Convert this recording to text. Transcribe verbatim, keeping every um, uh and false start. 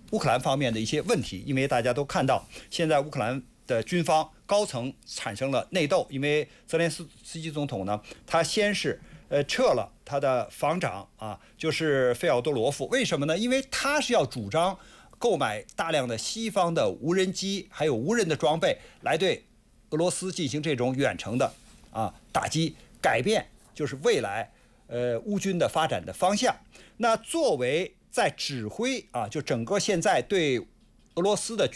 乌克兰方面的一些问题，因为大家都看到现在乌克兰的军方高层产生了内斗，因为泽连斯基总统呢，他先是呃撤了他的防长啊，就是费奥多罗夫，为什么呢？因为他是要主张购买大量的西方的无人机还有无人的装备，来对俄罗斯进行这种远程的啊打击，改变就是未来呃乌军的发展的方向。那作为在指挥啊，就整个现在对俄罗斯的